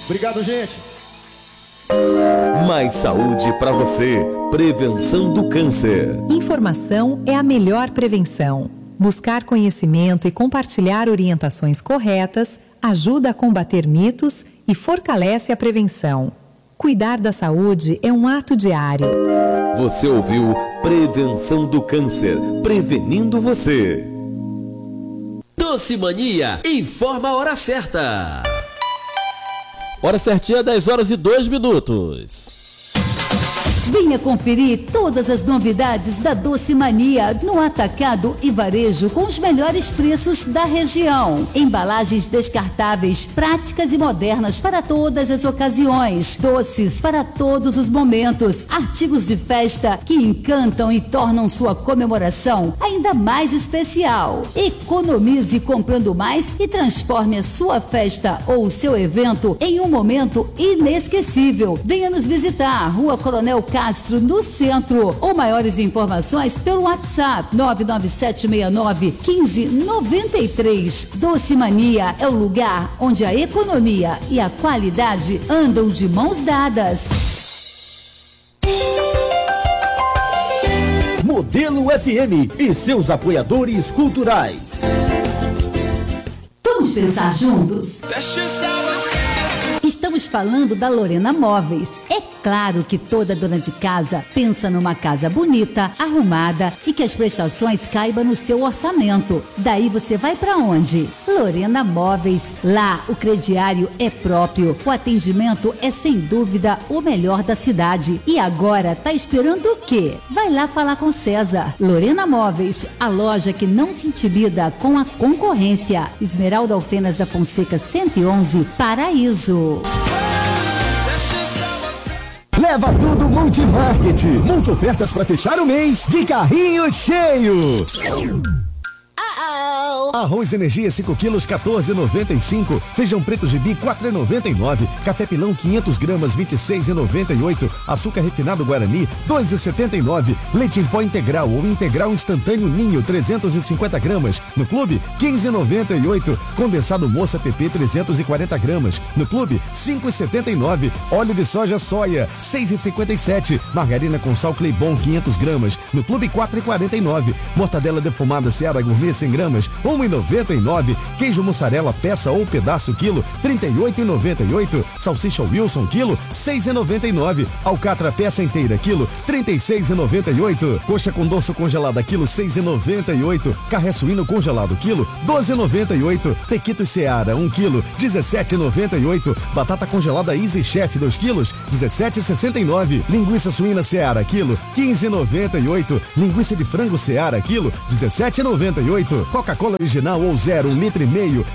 Obrigado, gente. Mais saúde para você. Prevenção do câncer. Informação é a melhor prevenção. Buscar conhecimento e compartilhar orientações corretas ajuda a combater mitos e fortalece a prevenção. Cuidar da saúde é um ato diário. Você ouviu Prevenção do Câncer, prevenindo você. Doce Mania informa a hora certa. Hora certinha, 10h02. Venha conferir todas as novidades da Doce Mania no atacado e varejo com os melhores preços da região. Embalagens descartáveis, práticas e modernas para todas as ocasiões. Doces para todos os momentos. Artigos de festa que encantam e tornam sua comemoração ainda mais especial. Economize comprando mais e transforme a sua festa ou o seu evento em um momento inesquecível. Venha nos visitar, Rua Coronel Castro, no centro, ou maiores informações pelo WhatsApp 99769-1593. Doce Mania é o lugar onde a economia e a qualidade andam de mãos dadas. Modelo FM e seus apoiadores culturais. Vamos pensar juntos? Estamos falando da Lorena Móveis. É claro que toda dona de casa pensa numa casa bonita, arrumada e que as prestações caibam no seu orçamento. Daí você vai para onde? Lorena Móveis. Lá o crediário é próprio, o atendimento é sem dúvida o melhor da cidade. E agora tá esperando o quê? Vai lá falar com César. Lorena Móveis, a loja que não se intimida com a concorrência. Esmeralda Alfenas da Fonseca 111, Paraíso. Leva tudo Multimarket. Multi ofertas para fechar o mês de carrinho cheio. Arroz Energia 5 quilos 14,95. Feijão preto gibi 4,99. Café pilão 500 gramas 26,98. Açúcar refinado Guarani 2,79. Leite em pó integral ou integral instantâneo Ninho 350 gramas. No clube 15,98. Condensado Moça PP 340 gramas. No clube 5,79. Óleo de soja soia 6,57. Margarina com sal Cleibon 500 gramas. No clube 4,49. Mortadela defumada Seara Gourmet 100 gramas 1,99. Queijo mussarela peça ou pedaço quilo 38,98. Salsicha Wilson quilo 6,99. Alcatra peça inteira quilo 36,98. Coxa com dorso congelada quilo 6,98. Carré suíno congelado quilo 12,98. Pequitos Seara 1 quilo 17,98. Batata congelada Easy Chef 2 quilos 17,69. Linguiça suína Seara quilo 15,98. Linguiça de frango Seara quilo 17,98. Coca-Cola original ou 0, 1,5 litro,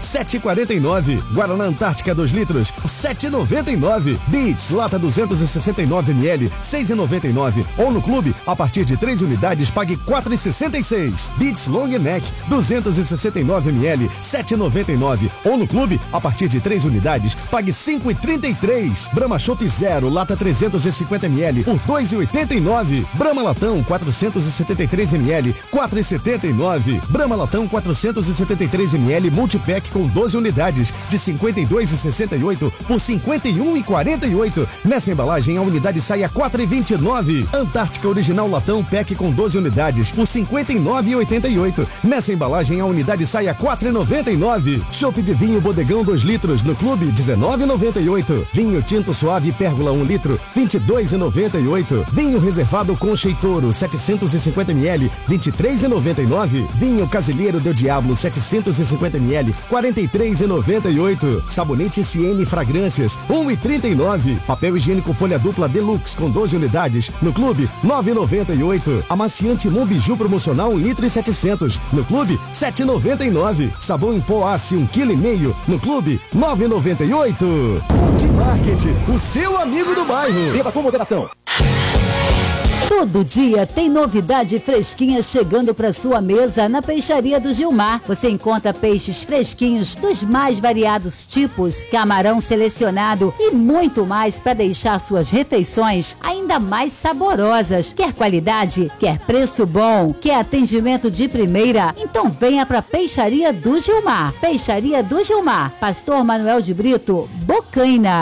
7,49. Guaraná Antártica 2 litros, 7,99. Beats, lata 269 ml, 6,99. Ou no clube, a partir de 3 unidades, pague 4,66. Beats Long Neck, 269 ml, 7,99. Ou no clube, a partir de 3 unidades, pague 5,33. Brahma Chopp Zero, lata 350 ml, por 2,89. Brahma Latão, 473 ml, 4,79. Brahma Latão 473 ml multipack com 12 unidades de 52,68 por 51,48. Nessa embalagem a unidade sai a 4,29. Antártica Original Latão pack com 12 unidades por 59,88. Nessa embalagem a unidade sai a 4,99. Chopp de vinho Bodegão 2 litros no clube 19,98. Vinho Tinto Suave Pérgola 1 litro 22,98. Vinho reservado Concha e Toro 750 ml 23,99. Vinho Casilheiro Del Diablo 750 ml 43,98. Sabonete Siene Fragrâncias 1,39. Papel higiênico folha dupla Deluxe com 12 unidades no clube 9,98. Amaciante Mombiju promocional 1 litro e 700 no clube 7,99. Sabão em pó Ace 1,5 kg no clube 9,98. Multimarket, o seu amigo do bairro. Beba com moderação. Todo dia tem novidade fresquinha chegando para sua mesa na Peixaria do Gilmar. Você encontra peixes fresquinhos dos mais variados tipos, camarão selecionado e muito mais para deixar suas refeições ainda mais saborosas. Quer qualidade? Quer preço bom? Quer atendimento de primeira? Então venha para Peixaria do Gilmar. Peixaria do Gilmar, Pastor Manuel de Brito, Bocaina.